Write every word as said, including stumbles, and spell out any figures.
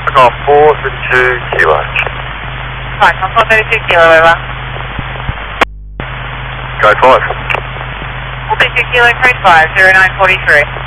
Golf four thirty-two kilo. Right, I'm four thirty-two kilo, over. Go five. four thirty-two kilo, code five, zero nine forty-three.